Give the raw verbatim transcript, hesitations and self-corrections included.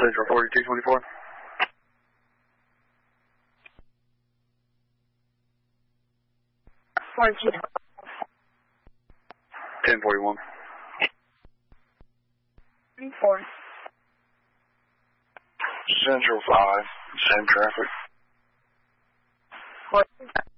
Central forty-two twenty-four. forty-two. ten forty-one. four. Central five, same traffic. forty.